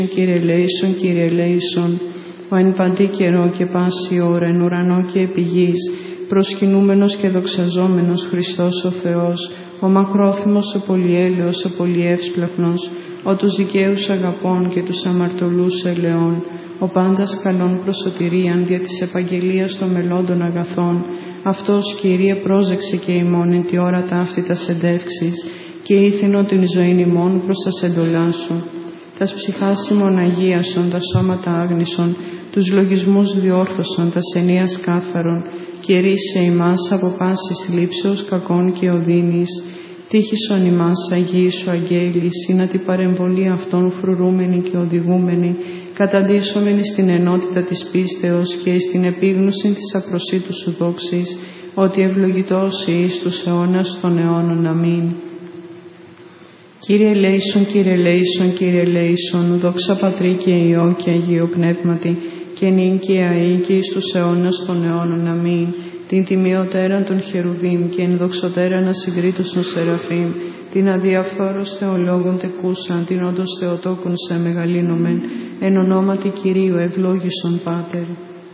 Κύριε ελέησον, Κύριε ελέησον. Ο εν παντή καιρό και πάση ώρα, εν ουρανό και επί γης, προσκυνούμενος και δοξαζόμενος Χριστός ο Θεός, ο μακρόθυμος, ο πολυέλεος, ο πολυεύσπλαχνος, ο τους δικαίους αγαπών και τους αμαρτωλούς ελεών, ο πάντας καλών προσωτηρίαν δια της επαγγελίας των μελλόντων αγαθών, αυτός, Κύριε, πρόσεξε και ημών εν τη ώρα ταύτη τας εντεύξεις και ήθινο την ζωήν ημών προς τας εντολάς σου. Τας ψυχάς ημών αγίασον, τα σώματα άγνησον, τους λογισμούς διόρθωσον, τας ενίας κάθαρον, και ρίσε ημάς από πάσης λήψεως κακών και οδύνης. Τύχησον ημάς αγίησου αγγέλη, σύνα την παρεμβολή αυτών φρουρούμενη και οδηγούμενη, καταντήσομενη στην ενότητα της πίστεως και στην επίγνωση της απροσίτου σου δόξης, ότι ευλογητός εις τους αιώνας των αιώνων. Αμήν. Κύριε ελέησον, Κύριε ελέησον, Κύριε ελέησον, δόξα Πατρί και Υιό και Αγίο Πνεύματι, και νυν και αεί και εις τους αιώνας των αιώνων. Αμήν. Την τιμιωτέραν των χερουβίμ και ενδοξωτέραν ασυγκρίτως των Σεραφείμ, την αδιαφθόρος Θεολόγων τεκούσαν, την όντως Θεοτόκον σε μεγαλύνομεν, εν ονόματι Κυρίου ευλόγησον Πάτερ.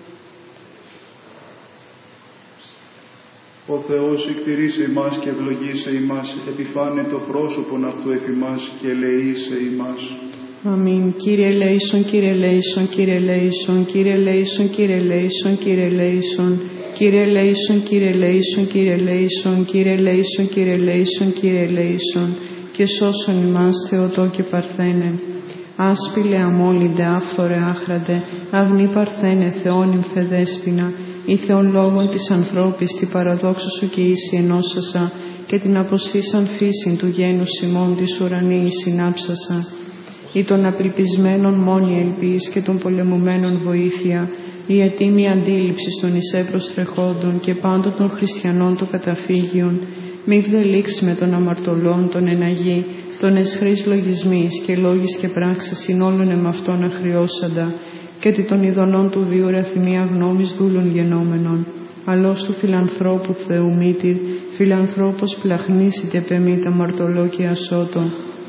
Ο Θεός εκτηρήσε ημάς και ευλογήσε ημάς, επιφάνε το πρόσωπον αυτού επ' ημάς και ελεήσε ημάς. Αμήν. Κύριε ελέησον, Κύριε ελέησον, Κύριε ελέησον, Κύριε ελέησον, Κύριε ελέησον, Κύριε ελέησον, Κύριε ελέησον, Κύριε ελέησον, Κύριε ελέησον, Κύριε ελέησον, Κύριε ελέησον, Κύριε ελέησον, και σώσον ημάς Θεοτό και Παρθένε. Άσπηλε αμόλυντε, άφθορε άχραντε, αγνή Παρθένε, Θεόν ημφεδέσποινα, ή Θεόν λόγων της ανθρώπης, τη παραδόξου σου και ίση ενώσασα, και την αποσφίσαν φύσιν του γένους ημών της ουρανή συνάψασα. Ή των απελπισμένων μόνη ελπίς και των πολεμουμένων βοήθεια, η ετοίμη αντίληψη των εισέπροστρεχόντων και πάντων των χριστιανών το καταφύγιον, μη βδελήξει με των αμαρτωλών των εναγή, των εσχρής λογισμής και λόγης και πράξεις συνόλων εμαυτών αχρειώσαντα, και τη των ειδονών του βίου ραθυμία γνώμης δούλων γενόμενων, αλλός του φιλανθρώπου Θεού μήτηρ, φιλανθρώπος πλαχνήσιτε πεμίτα αμαρτωλό και ασώτο.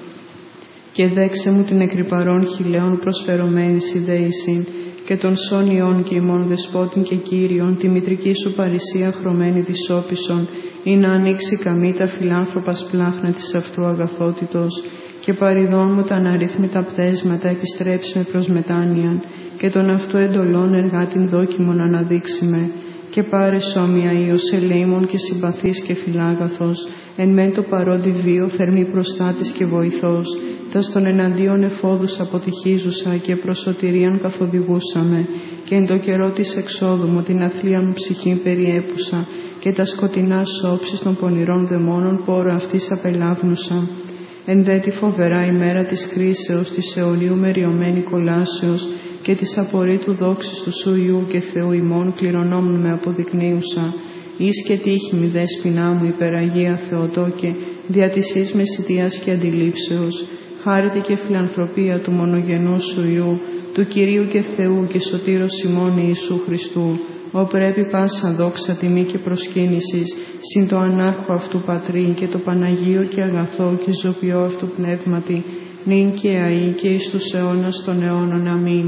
Και δέξε μου την εκρυπαρών χιλέων προσφερωμένη ιδέησιν, και των σώνιών και ημών δεσπότην και Κύριον, τη μητρική σου παρησία χρωμένη της όπισον, ή να ανοίξει καμή τα φιλάνθρωπας πλάχνα της αυτού αγαθότητος, και παριδών μου τα αναρρύθμιτα πθέσματα επιστρέψει με προς μετάνοιαν, και των αυτού εντολών εργάτην δόκιμον αναδείξει με, και πάρε σώμια Υιός ελεήμων και συμπαθής και φιλάγαθος, εν μεν το παρόντι βίο θερμή προστάτης και βοηθός, τας των εναντίον εφόδους αποτυχίζουσα και προσωτηρίαν καθοδηγούσαμε, και εν το καιρό της εξόδου μου την αθλία μου ψυχή περιέπουσα, και τα σκοτεινά όψεις των πονηρών δαιμόνων πόρο αυτής απελάβνουσα. Εν δε τη φοβερά ημέρα της κρίσεως, της αιωνίου μεριωμένη κολάσεως, και της απορρίτου δόξης του Σου Υιού και Θεού ημών κληρονόμουν με αποδεικνύουσα, εις και τύχη μη δέσποινά μου υπεραγία Θεοτόκε, δια της εις μεσητείας και αντιλήψεως, χάρητη και φιλανθρωπία του μονογενού Σου Υιού, του Κυρίου και Θεού και Σωτήρος ημών Ιησού Χριστού, ο πρέπει πάσα δόξα τιμή και προσκύνησης, συν το ανάρχο αυτού Πατρί και το Παναγίο και αγαθό και ζωπιό αυτού πνεύματι, νυν και αεί και εις τους αιώνας των αιώνων. Αμήν.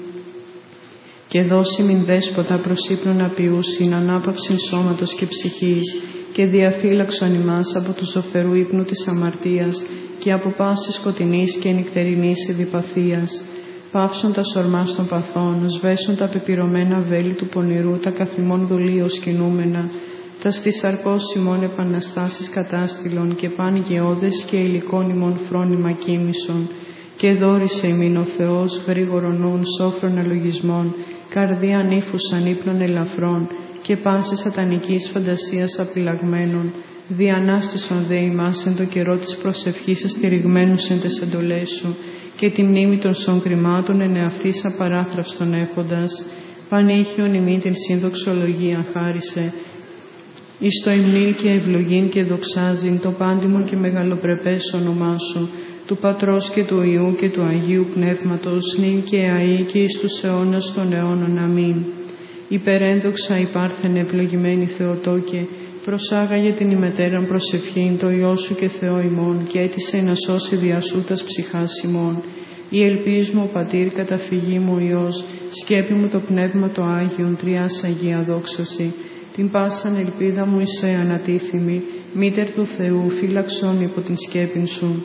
Και δώσει μην δέσποτα προς ύπνον απειούσιν, ανάπαυσιν σώματος και ψυχής, και διαφύλαξον ημάς από του ζωφερού ύπνου της αμαρτίας και από πάσης σκοτεινής και νυχτερινής ειδιπαθίας. Πάυσον τα σορμάς των παθών, σβέσον τα πεπυρωμένα βέλη του πονηρού, τα καθημών δολίως κινούμενα, τα στις σαρκός ημών επαναστάσεις κατάστηλων και παν γεώδες και υλικών ημών φρόνημα κοίμησον, και δόρισε ημίν ο Θεός γρήγορον νουν σόφρον αλογισμών, καρδίαν ύφουσαν ύπνων ελαφρών, και πάση σατανικής φαντασίας απειλαγμένων, διανάστησον δε ημάς εν το καιρό της προσευχής αστηριγμένους εν τες εντολές σου, και τη μνήμη των σων κρυμάτων εν εαυτής απαράθραυστον έχοντας, πανήχιον ημί την συνδοξολογία χάρισε, εις το υμνήν και ευλογήν και δοξάζειν το πάντιμον και μεγαλοπρεπές όνομά σου, του Πατρός και του Υιού και του Αγίου Πνεύματος, νυν και αεί και εις τους αιώνας των αιώνων. Αμήν. Υπερένδοξα υπάρχεν ευλογημένη Θεοτόκε, προσάγαγε την ημετέραν προσευχήν το Υιό σου και Θεό ημών, και έτησε να σώσει δια σου τας ψυχάς ημών. Η ελπίς μου ο Πατήρ, καταφυγή μου ο Υιός, σκέπη μου το Πνεύμα το Άγιον, Τριάς Αγία δόξαση. Την πάσαν ελπίδα μου εισέ ανατίθιμη, Μήτερ του Θεού, φύλαξόν υπό την σκέπην σου.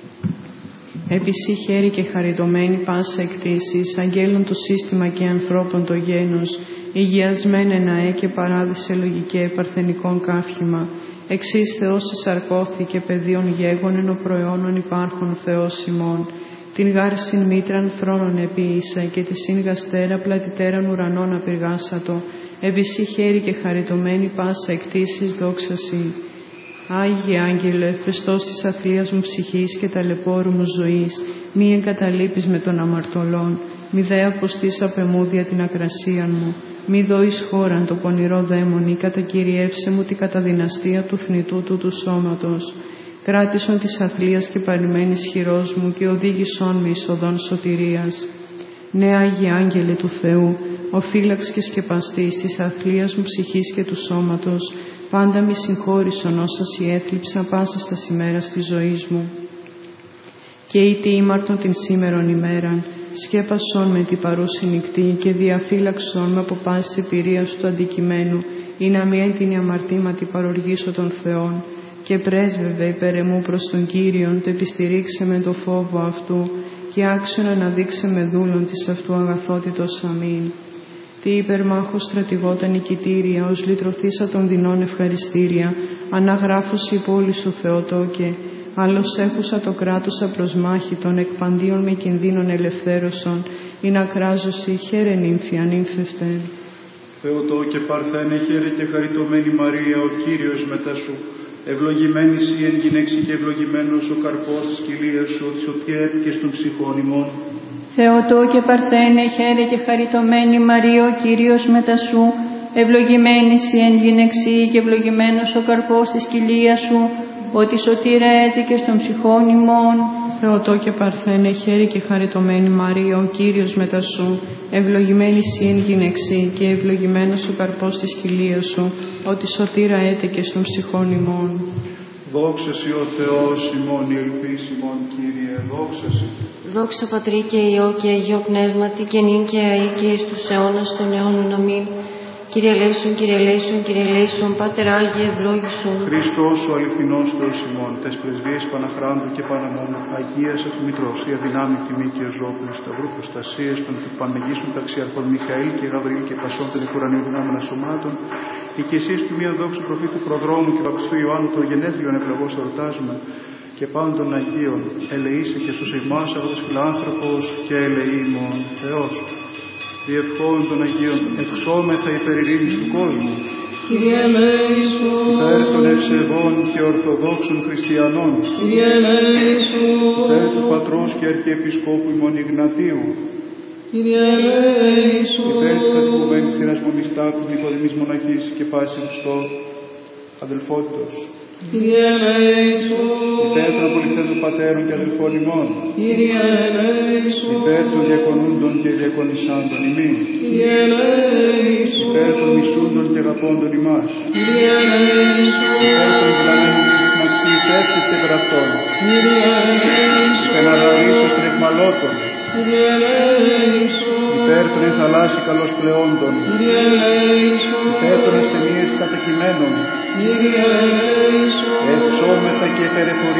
Επίση χέρι και χαριτωμένη πάσα εκτίσεις, αγγέλων το σύστημα και ανθρώπων το γένος, υγιασμέν εναέ και παράδεισε λογικέ παρθενικών κάφημα. Εξής Θεός εισαρκώθηκε παιδίων γέγονεν ο προαιώνων υπάρχων Θεός ημών. Την γάρσιν μήτραν θρόνων επίησα και τη σύγαστέρα πλατητέραν ουρανών απειργάσατο. Επίση χέρι και χαριτωμένη πάσα εκτίσεις δόξαση. Άγιε Άγγελε, Χριστός της αθλίας μου ψυχής και ταλαιπώρου μου ζωής, μη εγκαταλείπεις με των αμαρτωλών, μη δε αποστείς απεμούδια την ακρασία μου, μη δώεις χώραν το πονηρό δαίμονι, κατακυριεύσε μου την καταδυναστία του θνητού του σώματος. Κράτησον της αθλίας και παρημένης χειρός μου και οδήγησόν με εις οδόν σωτηρίας. Ναι, Άγιε Άγγελε του Θεού, ο φύλαξ και σκεπαστής της αθλίας μου ψυχής και του σώματος, πάντα μη συγχώρησον όσας η έθλιψα πάσα στα ημέρας της ζωής μου. Και ήτι ήμαρτον την σήμερον ημέραν, σκέπασον με την παρούση νυχτή και διαφύλαξον με από πάσης εμπειρίας του αντικειμένου, ή να μη έντινη αμαρτήματι παροργήσω των Θεών, και πρέσβευε υπέρ εμού προς τον Κύριον, το επιστηρίξε με το φόβο αυτού, και άξιον αναδείξε με δούλον της αυτού αγαθότητος. Αμήν. Τι υπερμάχος στρατηγόταν νικητήρια, ως λυτρωθήσα των δεινών ευχαριστήρια, αναγράφωση η πόλη σου Θεοτόκε, άλλος έχουσα το κράτος απροσμάχητον, εκ παντίων με κινδύνων ελευθέρωσον, ή να κράζωση χαίρε νύμφη ανύμφευτεν. Θεοτόκε παρθένε χαίρε και χαριτωμένη Μαρία, ο Κύριος μετά σου. Ευλογημένη η εν γυναίξη και ευλογημένος ο καρπός της κοιλίας σου, ότι σωτιέθηκες των ψυχών ημών. Θεοτόκε παρθένε χαίρε και χαριτωμένη Μαρία, ο Κύριος μετά σου. Ευλογημένη η εν γυναίξη και ευλογημένος ο καρπός της κοιλίας σου, ότι σωτηρέθηκες των ψυχών ημών. Θεοτόκε παρθένε χαίρε και χαριτωμένη Μαρία, ο Κύριος μετά σου. Ευλογημένη η εν γυναίξη και ευλογημένος ο καρπός της κοιλίας σου, ότι σωτήρα έτεκες των ψυχών ημών. Δόξα σοι ο Θεός ημών, η ελπίς ημών, Κύριε, δόξα σοι. Δόξα Πατρί και Υιό και Αγίο Πνεύματι και νυν και αεί και εις τους αιώνας των αιώνων. Αμήν. Κύριε ελέησον, Κύριε ελέησον, Κύριε ελέησον, Πάτερ Άγιε ευλόγησον. Χριστός ο αληθινός Θεός ημών, τες πρεσβείες Παναχράντου και Παναμόνου, Αγίας Αυτομητρός, η αδυνάμει τιμή και Ζώπλου, σταυρού προστασίες των πανεγίσων ταξιαρχών Μιχαήλ και Γαβριήλ και Πασών των Εκουρανίων δυνάμενα σωμάτων, η και εσείς του μία δόξου προφήτου προδρόμου και βαπτιστού Ιωάννου το γενέθλιον ευλογός εορτάζουμε, και πάντων των Αγίων, ελεήσε και στους ημάς αγωγός φιλάνθρωπος και ελεήμων Θεός. Διευχών των Αγίων, εξώμεθα υπέρ ειρήνης του κόσμου. Κύριε ελέησον. Υπέρ των ευσεβών και ορθοδόξων χριστιανών. Κύριε ελέησον. Υπέρ του Πατρός και Αρχιεπισκόπου ημών Ιγνατίου. Κύριε ελέησον. Υπέρ της κατοικουμένης θυράς Μονιστάκου, Νικοδημής Μοναχής και πάση Χριστό αδελφότητος. Κύριε ελέησον. Υπέρ των απολυθέντων πατέρων και αδελφών ημών. Κύριε ελέησον. Υπέρ των διακονούντων και διακονισάντων ημίν. Κύριε ελέησον. Υπέρ των μισούντων και αγαπώντων ημάς. Κύριε ελέησον. Υπέρ των βλαμμένων της μαστής έφτης και γραφτών. Κύριε ελέησον. Υπεναγαρίσεως των εκμαλώτων. Κύριε ελέησον. Υπέρ των ενθαλάσσι καλώς πλεόντων. Κύριε ελέησον. Υπέρ των ασθενείες κατακειμένων. Κύριε ελέησον. Εξώμεθα και